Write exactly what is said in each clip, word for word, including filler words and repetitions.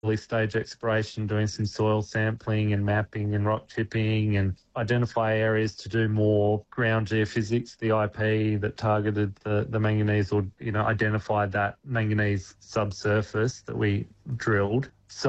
early stage exploration, doing some soil sampling and mapping and rock chipping, and identify areas to do more ground geophysics, the I P that targeted the, the manganese, or, you know, identified that manganese subsurface that we drilled.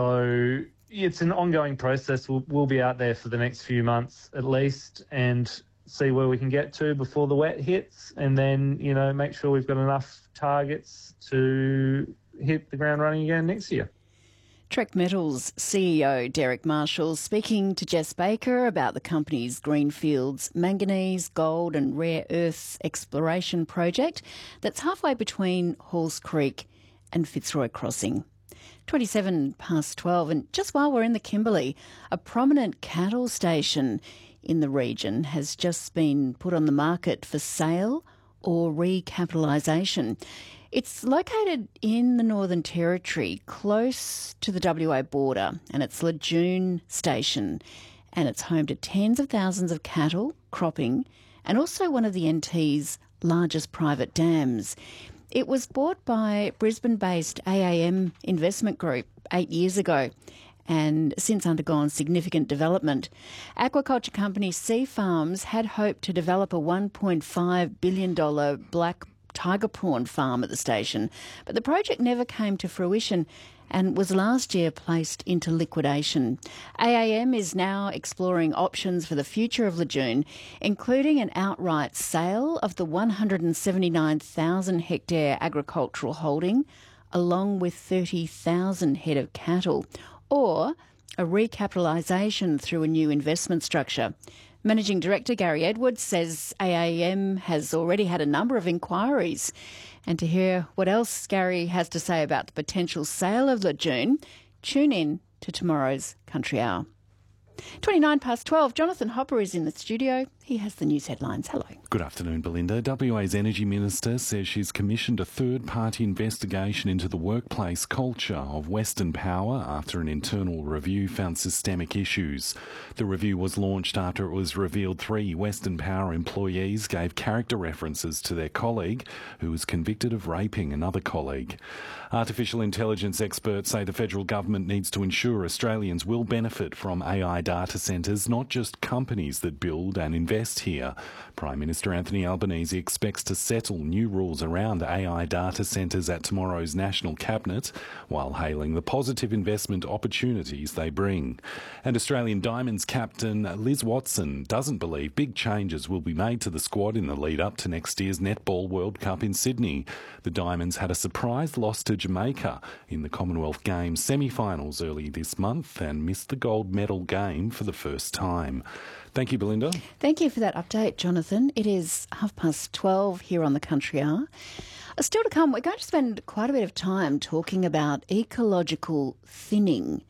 So it's an ongoing process. We'll, we'll be out there for the next few months at least and see where we can get to before the wet hits, and then, you know, make sure we've got enough targets to hit the ground running again next year. Trek Metals C E O Derek Marshall speaking to Jess Baker about the company's Greenfields manganese, gold and rare earths exploration project that's halfway between Halls Creek and Fitzroy Crossing. twenty-seven past twelve, and just while we're in the Kimberley, a prominent cattle station in the region has just been put on the market for sale or recapitalisation. It's located in the Northern Territory, close to the W A border, and it's Lejeune Station, and it's home to tens of thousands of cattle, cropping, and also one of the N T's largest private dams. It was bought by Brisbane-based A A M Investment Group eight years ago and since undergone significant development. Aquaculture company Sea Farms had hoped to develop a one point five billion dollars black tiger prawn farm at the station, but the project never came to fruition and was last year placed into liquidation. A A M is now exploring options for the future of Lejeune, including an outright sale of the one hundred seventy-nine thousand hectare agricultural holding, along with thirty thousand head of cattle, or a recapitalisation through a new investment structure. Managing Director Gary Edwards says A A M has already had a number of inquiries. And to hear what else Gary has to say about the potential sale of Lejeune, tune in to tomorrow's Country Hour. twenty-nine past twelve, Jonathan Hopper is in the studio. He has the news headlines. Hello. Good afternoon, Belinda. W A's Energy Minister says she's commissioned a third-party investigation into the workplace culture of Western Power after an internal review found systemic issues. The review was launched after it was revealed three Western Power employees gave character references to their colleague, who was convicted of raping another colleague. Artificial intelligence experts say the federal government needs to ensure Australians will benefit from A I data centres, not just companies that build and invest here. Prime Minister Anthony Albanese expects to settle new rules around A I data centres at tomorrow's National Cabinet, while hailing the positive investment opportunities they bring. And Australian Diamonds captain Liz Watson doesn't believe big changes will be made to the squad in the lead-up to next year's Netball World Cup in Sydney. The Diamonds had a surprise loss to Jamaica in the Commonwealth Games semi-finals early this month and missed the gold medal game for the first time. Thank you, Belinda. Thank you for that update, Jonathan. It is half past twelve here on the Country Hour. Still to come, we're going to spend quite a bit of time talking about ecological thinning.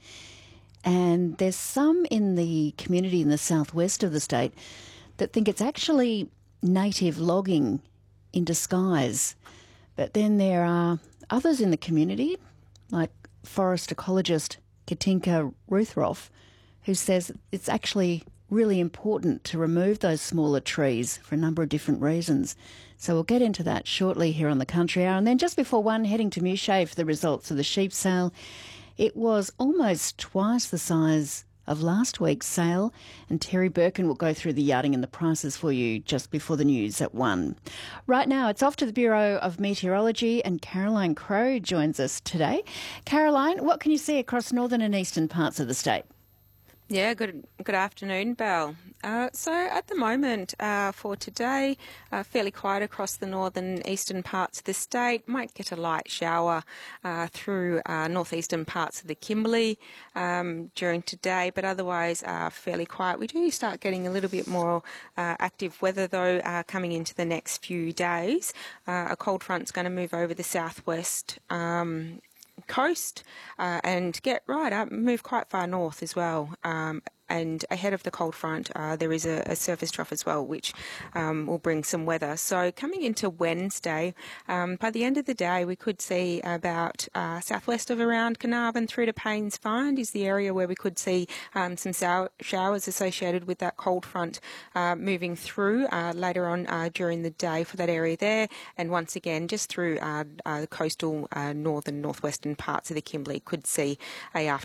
And there's some in the community in the southwest of the state that think it's actually native logging in disguise. But then there are others in the community, like forest ecologist Katinka Ruthroff, who says it's actually really important to remove those smaller trees for a number of different reasons. So we'll get into that shortly here on the Country Hour. And then just before one, heading to Mouchet for the results of the sheep sale. It was almost twice the size of last week's sale, and Terry Birkin will go through the yarding and the prices for you just before the news at one. Right now, it's off to the Bureau of Meteorology, and Caroline Crowe joins us today. Caroline, what can you see across northern and eastern parts of the state? Yeah, good good afternoon, Belle. Uh, so at the moment uh, for today, uh, fairly quiet across the northern eastern parts of the state. Might get a light shower uh, through uh, northeastern parts of the Kimberley um, during today, but otherwise uh, fairly quiet. We do start getting a little bit more uh, active weather though uh, coming into the next few days. Uh, a cold front's going to move over the southwest um coast uh, and get right up, move quite far north as well um, and ahead of the cold front, uh, there is a, a surface trough as well, which um, will bring some weather. So coming into Wednesday, um, by the end of the day, we could see about uh, southwest of around Carnarvon through to Paynes Find is the area where we could see um, some sow- showers associated with that cold front uh, moving through uh, later on uh, during the day for that area there. And once again, just through uh, uh, the coastal uh, northern, northwestern parts of the Kimberley, could see a afternoon